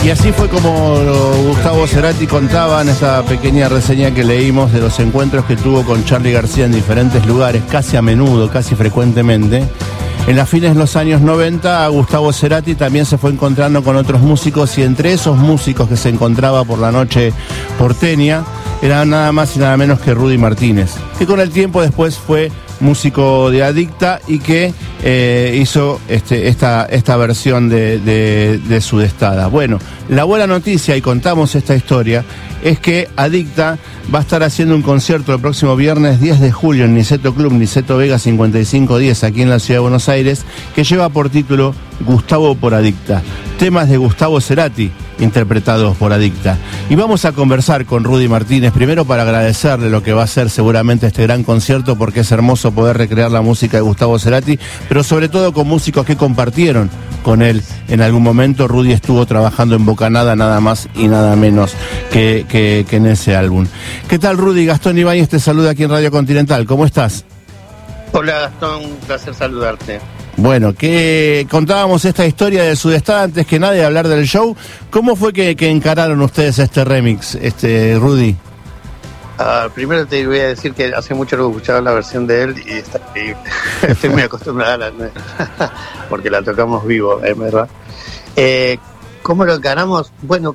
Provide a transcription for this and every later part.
Y así fue como Gustavo Cerati contaba en esta pequeña reseña que leímos de los encuentros que tuvo con Charly García en diferentes lugares, casi a menudo, casi frecuentemente. En las fines de los años 90, Gustavo Cerati también se fue encontrando con otros músicos, y entre esos músicos que se encontraba por la noche porteña era nada más y nada menos que Rudy Martínez, que con el tiempo después fue músico de Adicta y que hizo esta versión de Sudestada. Bueno, la buena noticia, y contamos esta historia, es que Adicta va a estar haciendo un concierto el próximo viernes 10 de julio en Niceto Club, Niceto Vega 5510, aquí en la ciudad de Buenos Aires, que lleva por título Gustavo por Adicta. Temas de Gustavo Cerati interpretados por Adicta. Y vamos a conversar con Rudy Martínez, primero para agradecerle lo que va a ser seguramente este gran concierto, porque es hermoso poder recrear la música de Gustavo Cerati, pero sobre todo con músicos que compartieron con él en algún momento. Rudy estuvo trabajando en Bocanada nada más y nada menos que en ese álbum. ¿Qué tal, Rudy? Gastón Ibáñez te saluda aquí en Radio Continental. ¿Cómo estás? Hola, Gastón, un placer saludarte. Bueno, que contábamos esta historia de Sudestada antes que nada de hablar del show. ¿Cómo fue que encararon ustedes este remix, Rudy? Primero te voy a decir que hace mucho no escuchaba la versión de él y está increíble. Estoy muy acostumbrada a la porque la tocamos vivo, es verdad. ¿Cómo lo encaramos? Bueno,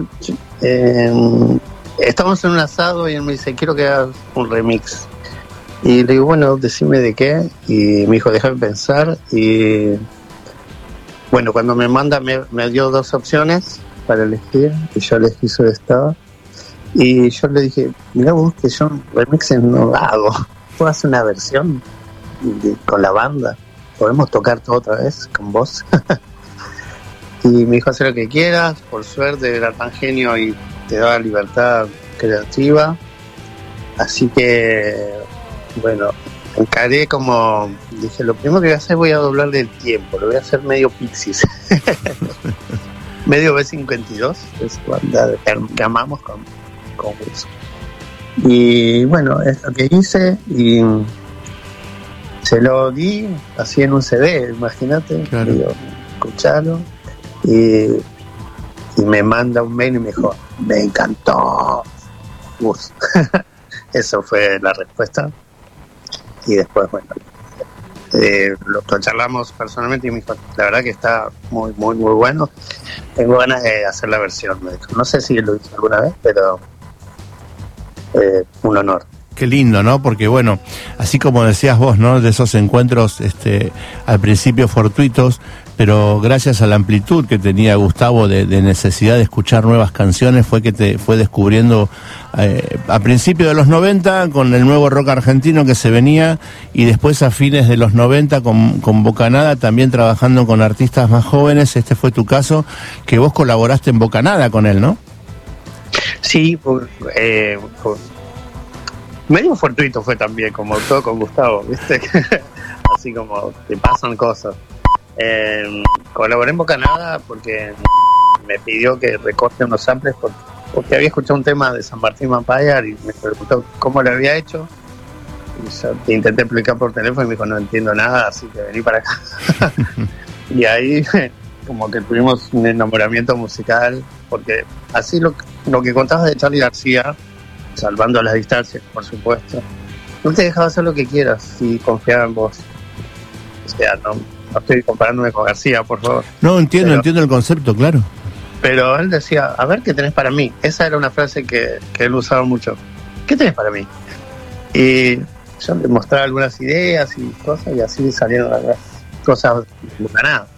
estamos en un asado y él me dice, quiero que hagas un remix. Y le digo, bueno, decime de qué. Y me dijo, déjame pensar. Y bueno, cuando me manda, me dio dos opciones para elegir. Y yo elegí Sudestada. Y yo le dije, mirá vos que yo remixes no hago. ¿Puedo hacer una versión con la banda? ¿Podemos tocar todo otra vez con vos? Y me dijo, haz lo que quieras. Por suerte era tan genio y te daba libertad creativa. Así que, bueno, encaré como... Dije, lo primero que voy a hacer, voy a doblarle el tiempo. Lo voy a hacer medio Pixies. Medio B52. Es banda que amamos con eso. Y bueno, es lo que hice y se lo di así en un CD, imagínate. Claro. Digo, escuchalo. Y me manda un mail y me dijo, me encantó. Eso fue la respuesta. Y después, bueno, lo charlamos personalmente y me dijo, la verdad que está muy, muy, muy bueno. Tengo ganas de hacer la versión, me dijo. No sé si lo hice alguna vez, pero un honor. Qué lindo, ¿no? Porque bueno, así como decías vos, ¿no? De esos encuentros al principio fortuitos, pero gracias a la amplitud que tenía Gustavo de necesidad de escuchar nuevas canciones, fue que te fue descubriendo a principios de los 90 con el nuevo rock argentino que se venía, y después a fines de los 90 con Bocanada, también trabajando con artistas más jóvenes. Este fue tu caso, que vos colaboraste en Bocanada con él, ¿no? Sí, medio fortuito fue también, como todo con Gustavo, ¿viste? Así como te pasan cosas. Colaboré en Bocanada porque me pidió que recorte unos samples porque había escuchado un tema de San Martín Vampire y me preguntó cómo lo había hecho. Y yo te intenté explicar por teléfono y me dijo, no entiendo nada, así que vení para acá. Y ahí como que tuvimos un enamoramiento musical, porque así lo que contabas de Charly García, salvando las distancias, por supuesto, no te dejaba hacer lo que quieras y confiaba en vos. O sea, no estoy comparándome con García, por favor. No, entiendo el concepto, claro. Pero él decía, a ver, ¿qué tenés para mí? Esa era una frase que él usaba mucho. ¿Qué tenés para mí? Y yo le mostraba algunas ideas y cosas, y así salieron las cosas de la nada.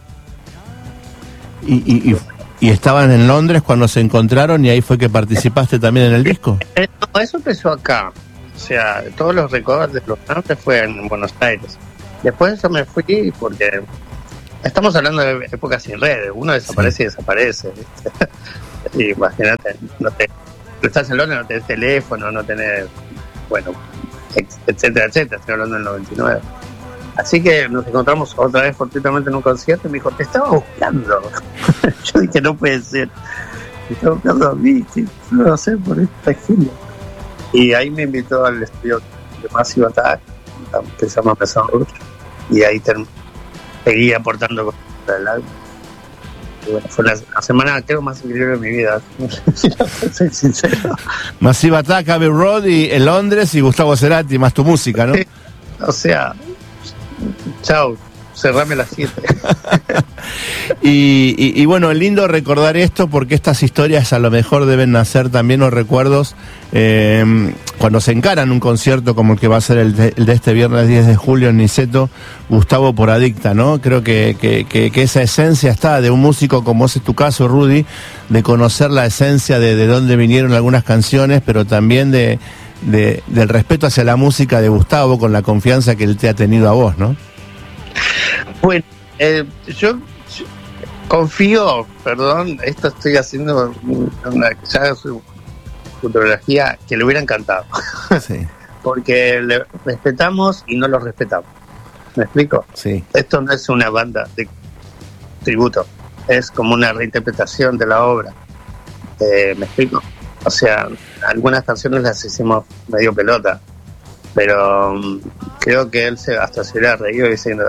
¿Y estaban en Londres cuando se encontraron y ahí fue que participaste también en el disco? No, eso empezó acá. O sea, todos los records de los Andes fue en Buenos Aires. Después yo me fui porque estamos hablando de épocas sin redes. Uno desaparece, sí, y desaparece, ¿viste? Y imagínate, estás en Londres, no tenés teléfono, no tenés, bueno, etcétera, etcétera. Estoy hablando del 99. Así que nos encontramos otra vez fortuitamente en un concierto y me dijo, te estaba buscando. Yo dije, no puede ser. Me estaba buscando a mí, ¿qué? No sé, por esta genio. Y ahí me invitó al estudio de Massive Attack, que se llama Maison Rouge, y ahí seguí aportando con el álbum. bueno, fue la semana creo más increíble de mi vida, si no soy sincero. Massive Attack, Abbey Road y en Londres y Gustavo Cerati, más tu música, ¿no? O sea, chao, cerrame las 7. Y bueno, lindo recordar esto porque estas historias a lo mejor deben nacer también los recuerdos cuando se encaran un concierto como el que va a ser el de este viernes 10 de julio en Niceto, Gustavo por Adicta, ¿no? Creo que esa esencia está de un músico como ese es tu caso, Rudy, de conocer la esencia de dónde vinieron algunas canciones, pero también del respeto hacia la música de Gustavo con la confianza que él te ha tenido a vos, ¿no? Bueno, yo confío, perdón, esto estoy haciendo una futurología que le hubiera encantado. Sí. Porque le respetamos y no lo respetamos. ¿Me explico? Sí. Esto no es una banda de tributo, es como una reinterpretación de la obra. ¿Me explico? O sea, algunas canciones las hicimos medio pelota, pero creo que él hasta se hubiera reído diciendo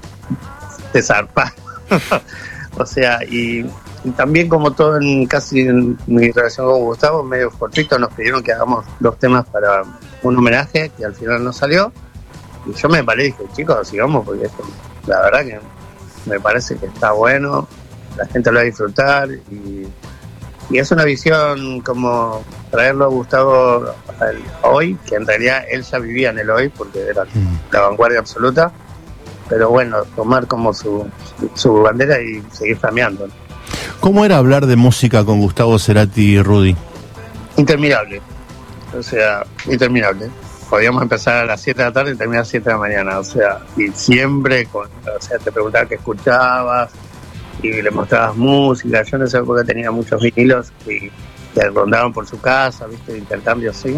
te zarpa. O sea, y también como todo casi en mi relación con Gustavo, medio cortito, nos pidieron que hagamos 2 temas para un homenaje que al final no salió, y yo me paré y dije, chicos, sigamos porque esto, la verdad que me parece que está bueno, la gente lo va a disfrutar y es una visión como traerlo a Gustavo hoy, que en realidad él ya vivía en el hoy porque era la vanguardia absoluta, pero bueno, tomar como su bandera y seguir flameando. ¿Cómo era hablar de música con Gustavo Cerati y Rudy? Interminable, o sea, interminable. Podíamos empezar a las 7 de la tarde y terminar a las 7 de la mañana, o sea, y siempre, te preguntaba qué escuchabas y le mostrabas música. Yo en esa época tenía muchos vinilos que rondaban por su casa, viste, de intercambio así,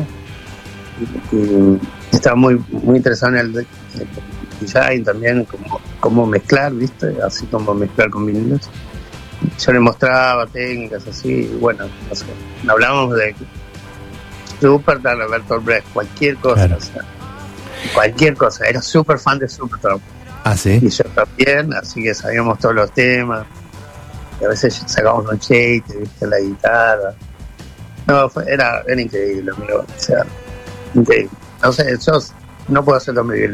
y estaba muy interesado en el design también, como mezclar, viste, así como mezclar con vinilos. Yo le mostraba técnicas así, y bueno, no sé, hablábamos de Supertramp, Bertolt Brecht, cualquier cosa, claro. O sea, cualquier cosa, era súper fan de Supertramp. Ah, sí. Y yo también, así que sabíamos todos los temas, y a veces sacábamos un chate, viste, la guitarra. No, era increíble, amigo, o sea, increíble. No sé, yo no puedo hacerlo muy bien,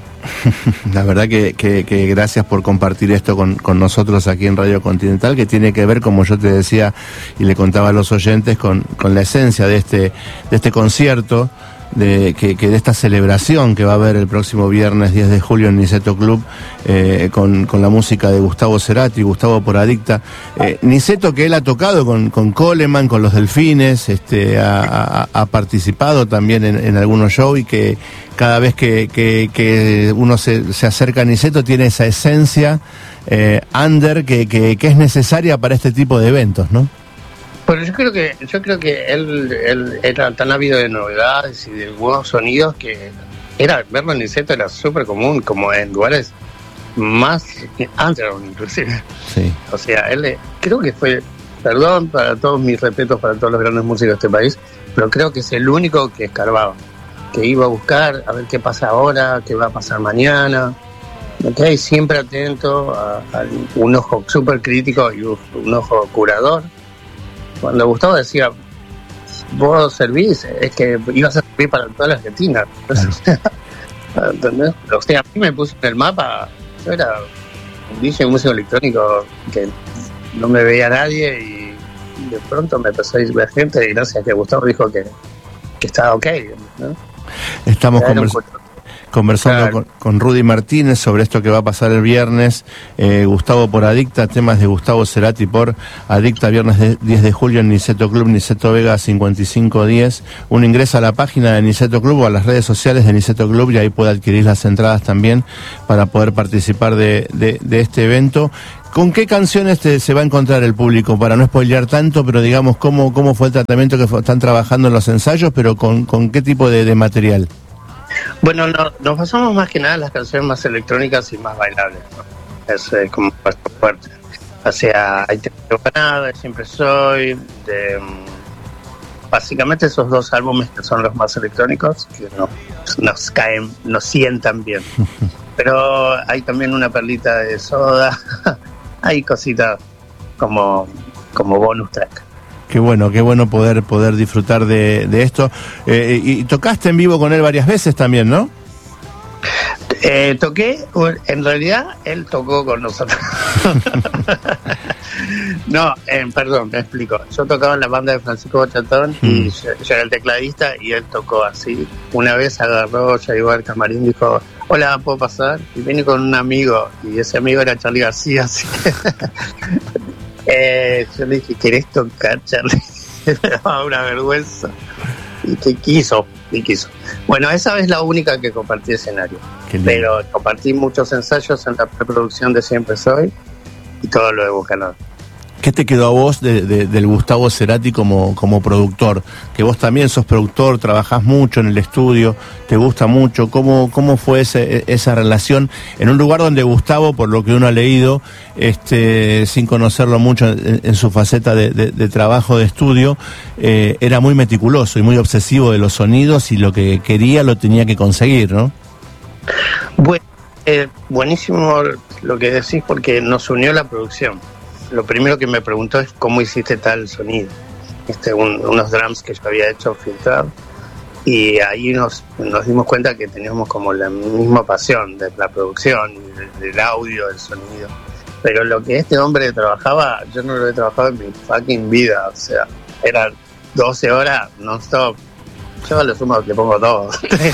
La verdad que gracias por compartir esto con nosotros aquí en Radio Continental, que tiene que ver, como yo te decía y le contaba a los oyentes, con la esencia de este concierto, de esta celebración que va a haber el próximo viernes 10 de julio en Niceto Club, con la música de Gustavo Cerati, Gustavo por Adicta. Niceto, que él ha tocado con Coleman, con los Delfines, ha participado también en algunos shows, y que cada vez que uno se acerca a Niceto tiene esa esencia under que es necesaria para este tipo de eventos, ¿no? Pero yo creo que él era tan ávido de novedades y de nuevos sonidos que verlo en Niceto era súper común, como en lugares más underground inclusive. Sí. O sea, él creo que fue, perdón para todos mis respetos para todos los grandes músicos de este país, pero creo que es el único que escarbaba, que iba a buscar a ver qué pasa ahora, qué va a pasar mañana, ¿okay? Siempre atento a un ojo súper crítico y un ojo curador. Cuando Gustavo decía, vos servís, es que ibas a servir para toda la Argentina. Claro. ¿Entendés? O sea, a mí me puso en el mapa, yo era un DJ, un músico electrónico que no me veía nadie, y de pronto me empezó a ir la gente, y gracias a que Gustavo dijo que estaba ok, ¿no? Estamos conversando con Rudy Martínez sobre esto que va a pasar el viernes, Gustavo por Adicta, temas de Gustavo Cerati por Adicta, viernes 10 de julio en Niceto Club, Niceto Vega 5510. Uno ingresa a la página de Niceto Club o a las redes sociales de Niceto Club y ahí puede adquirir las entradas también para poder participar de este evento. ¿Con qué canciones se va a encontrar el público? Para no spoilear tanto, pero digamos, ¿cómo fue el tratamiento que están trabajando en los ensayos, pero con qué tipo de material? Bueno, nos basamos más que nada en las canciones más electrónicas y más bailables, ¿no? Es como nuestro fuerte. O sea, hay Nada, Siempre Soy, básicamente esos 2 álbumes que son los más electrónicos, que nos caen, nos sientan bien. Pero hay también una perlita de Soda, hay cositas como bonus track. Qué bueno poder disfrutar de esto. Y tocaste en vivo con él varias veces también, ¿no? Toqué, en realidad él tocó con nosotros. No, perdón, me explico. Yo tocaba en la banda de Francisco Bochatón y yo era el tecladista y él tocó así. Una vez agarró, ya llegó al camarín y dijo, hola, ¿puedo pasar? Y vine con un amigo y ese amigo era Charly García, así que yo le dije, ¿querés tocar, Charly? Me daba una vergüenza. Y que quiso. Bueno, esa vez la única que compartí escenario. Pero compartí muchos ensayos en la preproducción de Siempre Soy y todo lo de Bucanón. ¿Qué te quedó a vos del Gustavo Cerati como productor? Que vos también sos productor, trabajás mucho en el estudio, te gusta mucho. ¿Cómo fue esa relación en un lugar donde Gustavo, por lo que uno ha leído, sin conocerlo mucho en su faceta de trabajo de estudio, era muy meticuloso y muy obsesivo de los sonidos y lo que quería lo tenía que conseguir, ¿no? Bueno, buenísimo lo que decís porque nos unió la producción. Lo primero que me preguntó es cómo hiciste tal sonido. Unos drums que yo había hecho filtrar y ahí nos dimos cuenta que teníamos como la misma pasión de la producción, del audio, del sonido. Pero lo que este hombre trabajaba, yo no lo he trabajado en mi fucking vida. O sea, eran 12 horas non-stop. Yo a lo sumo le pongo todo.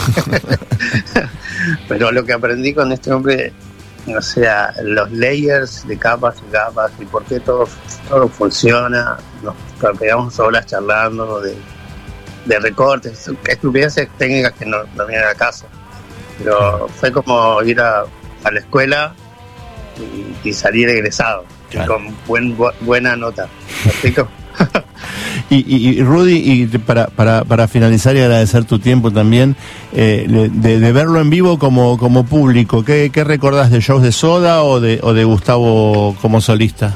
Pero lo que aprendí con este hombre, o sea, los layers de capas y capas y por qué todo funciona. Nos pegamos horas charlando de recortes, estupideces técnicas que no vienen a caso. Pero fue como ir a la escuela y salir egresado, claro, con buena nota. ¿Me explico? Y Rudy, y para finalizar y agradecer tu tiempo también, de verlo en vivo como público, ¿qué recordás de shows de Soda o de Gustavo como solista?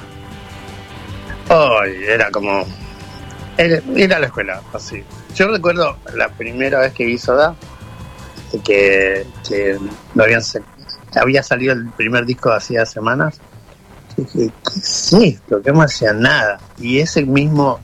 Era como ir a la escuela, así. Yo recuerdo la primera vez que vi Soda, que había salido el primer disco hacía semanas. Dije, ¿qué es esto? Que no hacía nada. Y ese mismo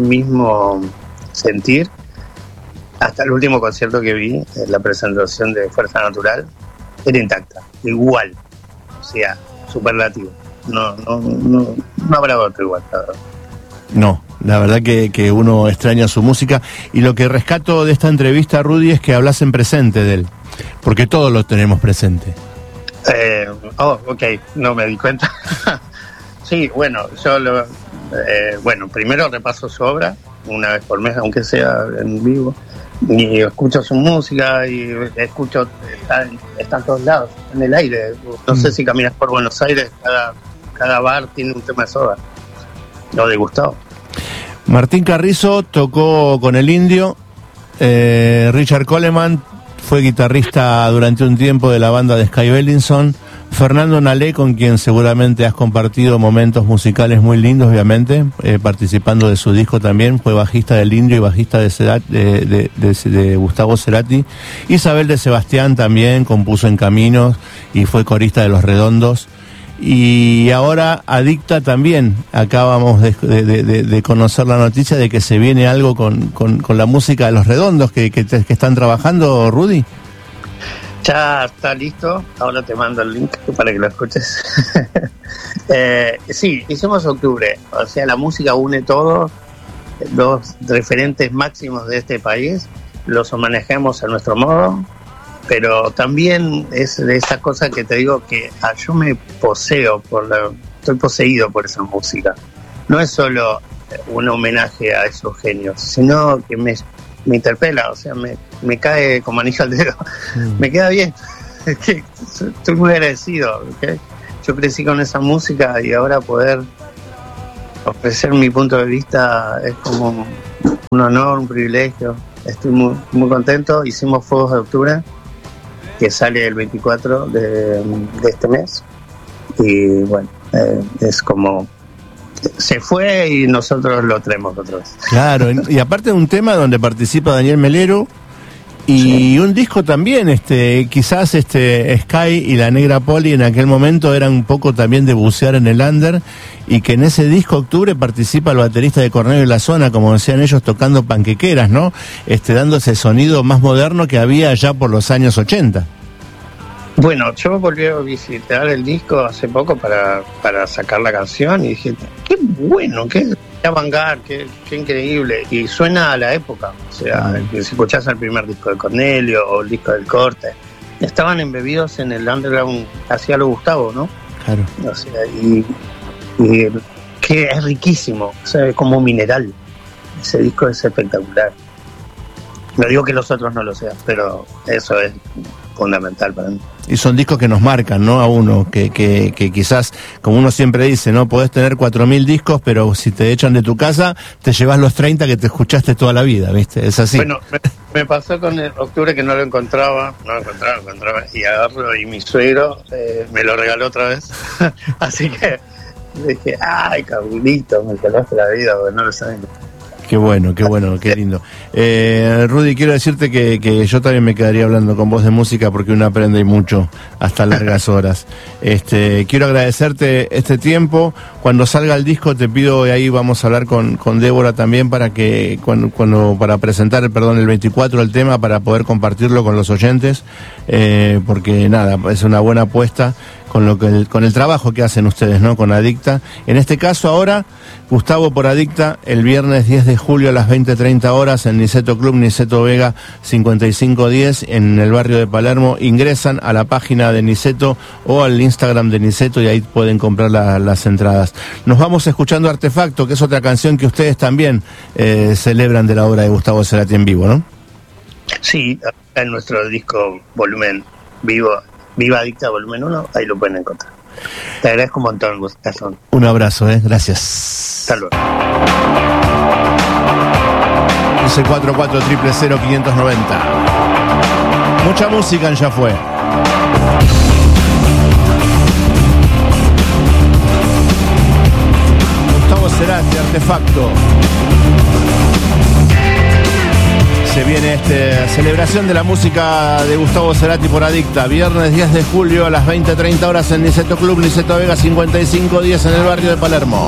sentir hasta el último concierto que vi, la presentación de Fuerza Natural, era intacta, igual, o sea, superlativo. No habrá otro igual, la verdad. No, la verdad que uno extraña su música, y lo que rescato de esta entrevista, Rudy, es que hablas en presente de él, porque todos lo tenemos presente. Ok, no me di cuenta. Sí, bueno, primero repaso su obra una vez por mes, aunque sea en vivo, y escucho su música y escucho, está en todos lados, en el aire. No sé si caminas por Buenos Aires, cada bar tiene un tema de Soda. Lo de Gustavo. Martín Carrizo tocó con el Indio, Richard Coleman fue guitarrista durante un tiempo de la banda de Sky Bellinson, Fernando Nalé, con quien seguramente has compartido momentos musicales muy lindos, obviamente, participando de su disco también, fue bajista del Indio y bajista de Gustavo Cerati. Isabel de Sebastián también compuso En Caminos y fue corista de Los Redondos. Y ahora Adicta también. Acabamos de conocer la noticia de que se viene algo con la música de Los Redondos que están trabajando, Rudy. Ya está listo, ahora te mando el link para que lo escuches. Sí, hicimos octubre, o sea, la música une todo, los referentes máximos de este país, los manejamos a nuestro modo, pero también es de esas cosas que te digo que yo me poseo, estoy poseído por esa música. No es solo un homenaje a esos genios, sino que me interpela, o sea, me cae como anillo al dedo. Me queda bien. Estoy muy agradecido, ¿okay? Yo crecí con esa música y ahora poder ofrecer mi punto de vista es como un honor, un privilegio. Estoy muy, muy contento. Hicimos Fuegos de Octubre, que sale el 24 de este mes, y bueno, es como se fue y nosotros lo traemos otra vez. Claro, y aparte de un tema donde participa Daniel Melero Y un disco también, quizás Sky y la Negra Poli en aquel momento eran un poco también de bucear en el under, y que en ese disco Octubre participa el baterista de Cornelio y la Zona, como decían ellos, tocando panquequeras, ¿no? Dando ese sonido más moderno que había ya por los años 80. Bueno, yo volví a visitar el disco hace poco para sacar la canción y dije, qué bueno, qué avant-garde, qué increíble. Y suena a la época. O sea, si escuchás el primer disco de Cornelio o el disco del Corte, estaban embebidos en el underground, hacía lo Gustavo, ¿no? Claro. O sea, y que es riquísimo, o sea, es como un mineral. Ese disco es espectacular. No digo que los otros no lo sean, pero eso es fundamental para mí. Y son discos que nos marcan, ¿no? A uno, que quizás, como uno siempre dice, ¿no? Podés tener 4.000 discos, pero si te echan de tu casa, te llevas los 30 que te escuchaste toda la vida, ¿viste? Es así. Bueno, me pasó con el Octubre que no lo encontraba, y agarro, y mi suegro me lo regaló otra vez. Así que dije, ay, cabulito, me salvaste la vida, porque no lo saben. Qué bueno, qué lindo. Rudy, quiero decirte que yo también me quedaría hablando con vos de música porque uno aprende mucho hasta largas horas. Quiero agradecerte este tiempo. Cuando salga el disco te pido, y ahí vamos a hablar con Débora también para que para presentar, el 24 el tema, para poder compartirlo con los oyentes, porque nada, es una buena apuesta con el trabajo que hacen ustedes, ¿no? Con Adicta. En este caso ahora, Gustavo por Adicta, el viernes 10 de julio a las 20:30 horas en Niceto Club, Niceto Vega 5510, en el barrio de Palermo. Ingresan a la página de Niceto o al Instagram de Niceto y ahí pueden comprar las entradas. Nos vamos escuchando Artefacto, que es otra canción que ustedes también celebran de la obra de Gustavo Cerati en vivo, ¿no? Sí, en nuestro disco volumen Viva Adicta volumen 1, ahí lo pueden encontrar. Te agradezco un montón, Gustavo. Un abrazo, gracias. Hasta luego. 1144-000-590. Mucha música en Ya Fue. Gustavo Cerati, Artefacto. Se viene celebración de la música de Gustavo Cerati por Adicta, viernes 10 de julio a las 20:30 horas en Niceto Club, Niceto Vega 5510 en el barrio de Palermo.